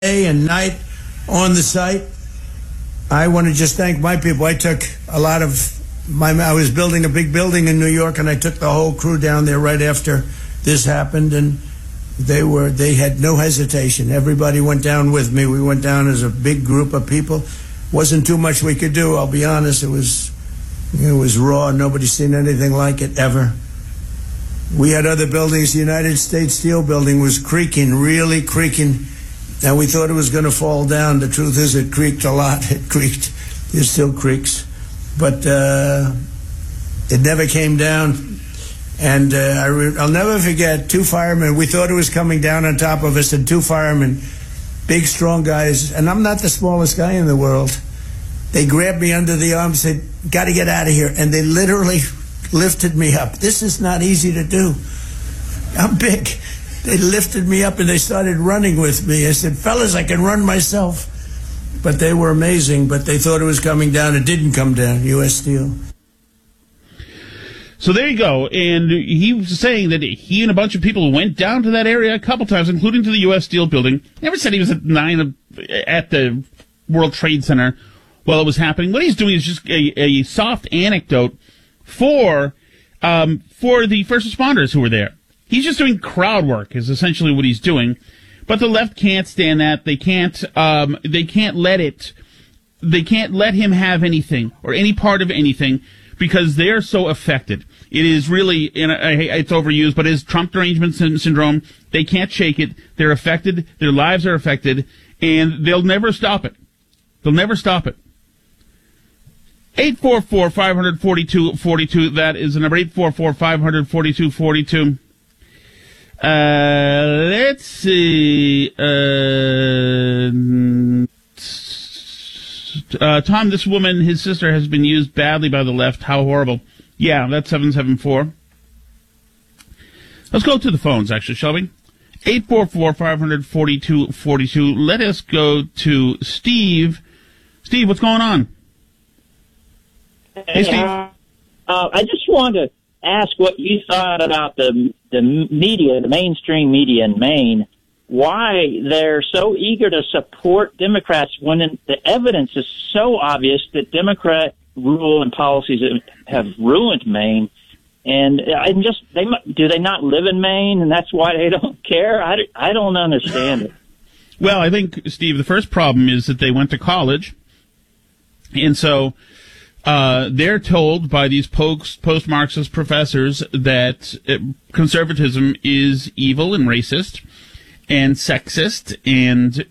day and night on the site. I want to just thank my people. I took a lot of I was building a big building in New York, and I took the whole crew down there right after this happened, and they had no hesitation. Everybody went down with me. We went down as a big group of people. Wasn't too much we could do, I'll be honest. It was raw. Nobody's seen anything like it ever. We had other buildings. The United States Steel building was creaking, really creaking, and we thought it was going to fall down. The truth is it creaked a lot. It creaked. It still creaks. But it never came down. And I'll never forget, two firemen. We thought it was coming down on top of us, and two firemen, big, strong guys. And I'm not the smallest guy in the world. They grabbed me under the arm and said, "Got to get out of here." And they literally lifted me up. This is not easy to do. I'm big. They lifted me up and they started running with me. I said, "Fellas, I can run myself." But they were amazing. But they thought it was coming down. It didn't come down. U.S. Steel. So there you go. And he was saying that he and a bunch of people went down to that area a couple times, including to the U.S. Steel building. Never said he was at the World Trade Center while it was happening. What he's doing is just a soft anecdote for the first responders who were there. He's just doing crowd work is essentially what he's doing. But the left can't stand that. They can't let him have anything or any part of anything because they're so affected. It is really, and it's overused, but it is Trump derangement syndrome. They can't shake it. They're affected. Their lives are affected, and they'll never stop it. They'll never stop it. 844-542-42. That is the number, 844-542-42. Let's see. Tom, this woman, his sister, has been used badly by the left. How horrible. Yeah, that's 774. Let's go to the phones, actually, shall we? 844-542-42. Let us go to Steve. Steve, what's going on? Hey, Steve. I just wanted to ask what you thought about the media, the mainstream media in Maine, why they're so eager to support Democrats when the evidence is so obvious that Democrat rule and policies have ruined Maine. And do they not live in Maine, and that's why they don't care? I don't understand it. Well, I think, Steve, the first problem is that they went to college, and so they're told by these post-Marxist professors that conservatism is evil and racist and sexist, and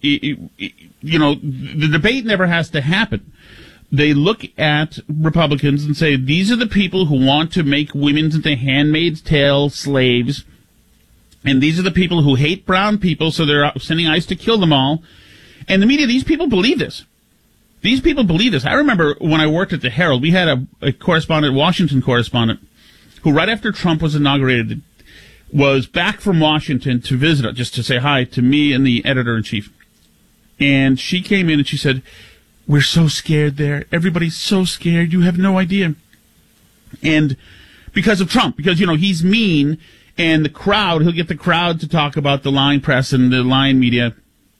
the debate never has to happen. They look at Republicans and say, these are the people who want to make women into handmaid's tale slaves, and these are the people who hate brown people, so they're sending ICE to kill them all. And the media, these people believe this. These people believe this. I remember when I worked at the Herald, we had a correspondent, Washington correspondent, who right after Trump was inaugurated was back from Washington to visit, just to say hi to me and the editor-in-chief. And she came in and she said, "We're so scared there. Everybody's so scared. You have no idea." And because of Trump, because, he's mean, and he'll get the crowd to talk about the lying press and the lying media.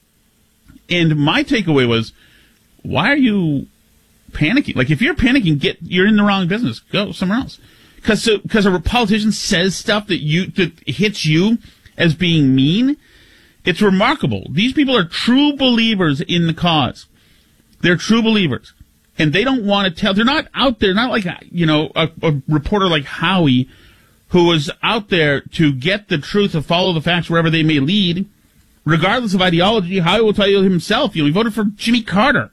And my takeaway was, why are you panicking? Like, if you're panicking, you're in the wrong business. Go somewhere else. Because a politician says stuff that hits you as being mean, it's remarkable. These people are true believers in the cause. They're true believers. And they don't want to tell. They're not out there, not like, a reporter like Howie, who was out there to get the truth, to follow the facts wherever they may lead. Regardless of ideology, Howie will tell you himself, he voted for Jimmy Carter.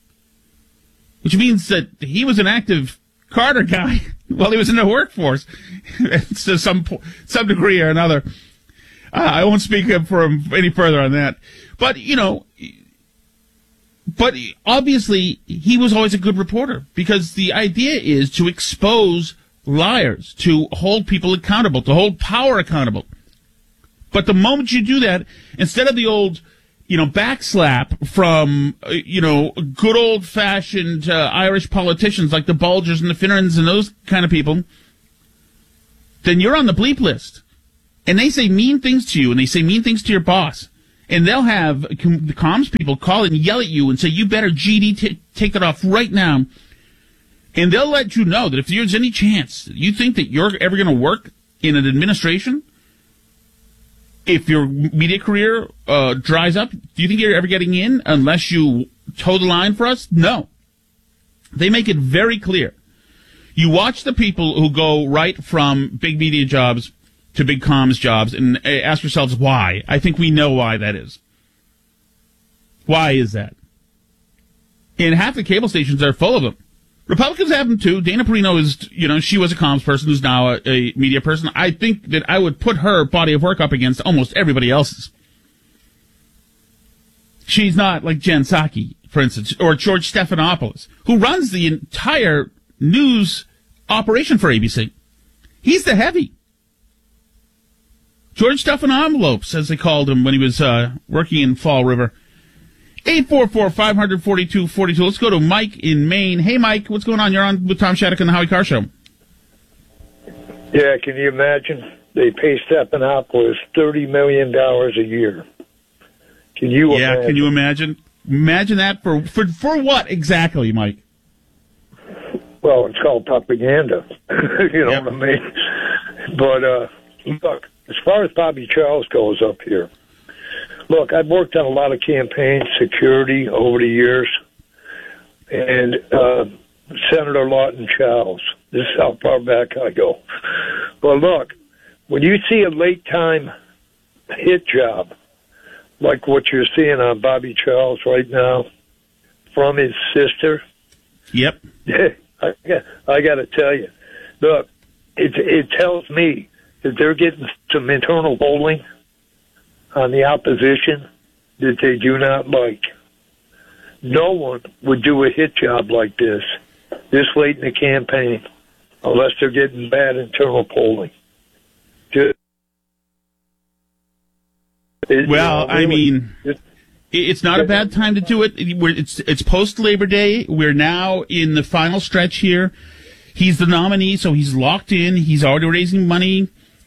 Which means that he was an active Carter guy while he was in the workforce to some degree or another. I won't speak for him any further on that. But, but obviously he was always a good reporter, because the idea is to expose liars, to hold people accountable, to hold power accountable. But the moment you do that, instead of the old backslap from, good old-fashioned Irish politicians like the Bulgers and the Finnarans and those kind of people, then you're on the bleep list. And they say mean things to you, and they say mean things to your boss. And they'll have the comms people call and yell at you and say, you better take that off right now. And they'll let you know that if there's any chance you think that you're ever going to work in an administration, if your media career dries up, do you think you're ever getting in unless you toe the line for us? No. They make it very clear. You watch the people who go right from big media jobs to big comms jobs and ask yourselves why. I think we know why that is. Why is that? And half the cable stations are full of them. Republicans have them too. Dana Perino is, she was a comms person who's now a media person. I think that I would put her body of work up against almost everybody else's. She's not like Jen Psaki, for instance, or George Stephanopoulos, who runs the entire news operation for ABC. He's the heavy. George Stephanopoulos, as they called him when he was working in Fall River. 844-542-42. Let's go to Mike in Maine. Hey, Mike, what's going on? You're on with Tom Shattuck and the Howie Carr Show. Yeah, can you imagine? They pay Stephanopoulos $30 million a year. Can you imagine? Yeah, can you imagine? Imagine that for what exactly, Mike? Well, it's called propaganda. You know what I mean? But, look, as far as Bobby Charles goes up here, look, I've worked on a lot of campaign security over the years, and Senator Lawton Charles, this is how far back I go. But look, when you see a late-time hit job, like what you're seeing on Bobby Charles right now, from his sister, yep, I got to tell you, look, it tells me that they're getting some internal polling on the opposition that they do not like. No one would do a hit job like this late in the campaign unless they're getting bad internal polling. It's not a bad time to do it. It's post Labor Day. We're now in the final stretch here. He's the nominee, so he's locked in. He's already raising money.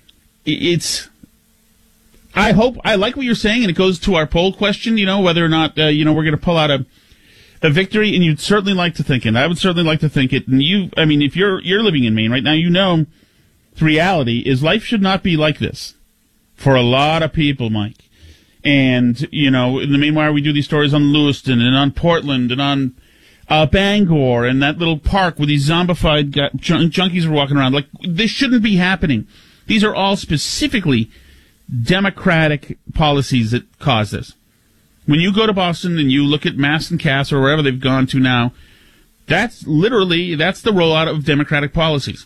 I like what you're saying, and it goes to our poll question, whether or not, we're going to pull out a victory, and you'd certainly like to think it. I would certainly like to think it. And if you're living in Maine right now, the reality is life should not be like this for a lot of people, Mike. And, in the meanwhile, we do these stories on Lewiston and on Portland and on Bangor and that little park where these zombified junkies are walking around. Like, this shouldn't be happening. These are all specifically Democratic policies that cause this. When you go to Boston and you look at Mass and Cass or wherever they've gone to now, that's the rollout of Democratic policies.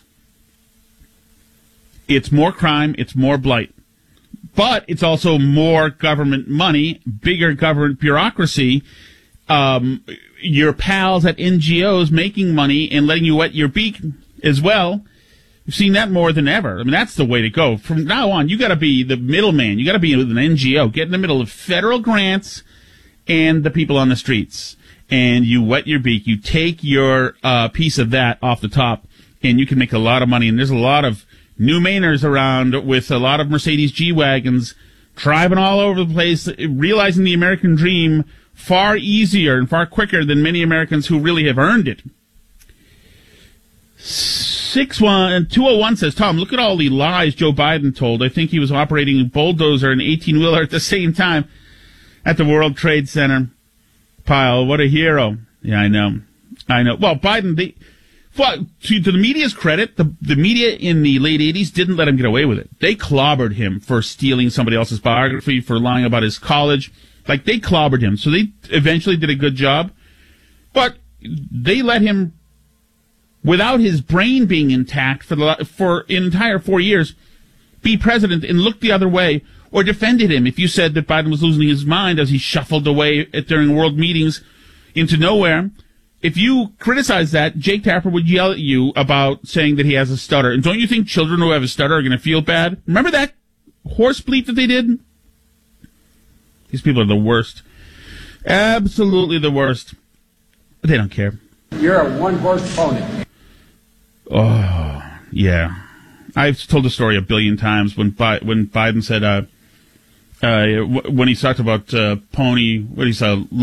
It's more crime, it's more blight. But it's also more government money, bigger government bureaucracy, your pals at NGOs making money and letting you wet your beak as well. We've seen that more than ever. That's the way to go. From now on, you got to be the middleman. You got to be with an NGO. Get in the middle of federal grants and the people on the streets. And you wet your beak. You take your piece of that off the top, and you can make a lot of money. And there's a lot of new Mainers around with a lot of Mercedes G-Wagons driving all over the place, realizing the American dream far easier and far quicker than many Americans who really have earned it. 201 says, Tom, look at all the lies Joe Biden told. I think he was operating a bulldozer and 18-wheeler at the same time at the World Trade Center. Pyle, what a hero. Yeah, I know. Well, Biden, to the media's credit, the media in the late 80s didn't let him get away with it. They clobbered him for stealing somebody else's biography, for lying about his college. Like, they clobbered him. So they eventually did a good job. But they let him, without his brain being intact for an entire 4 years, be president and look the other way, or defended him if you said that Biden was losing his mind as he shuffled away during world meetings into nowhere. If you criticize that, Jake Tapper would yell at you about saying that he has a stutter. And don't you think children who have a stutter are going to feel bad? Remember that horse bleat that they did? These people are the worst. Absolutely the worst. But they don't care. You're a one-horse pony. Oh, yeah. I've told the story a billion times when Biden said, when he talked about pony, what he saw.